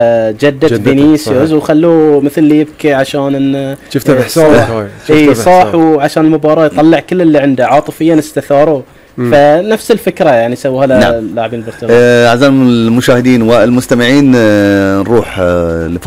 جدة فينيسيوس وخلوه مثل اللي يبكي عشان انه شفته بحسابه اي صاح، وعشان المباراة يطلع كل اللي عنده عاطفيا استثاروه. فنفس الفكرة يعني سووها لاعبين برشلونة. أعزائي المشاهدين والمستمعين نروح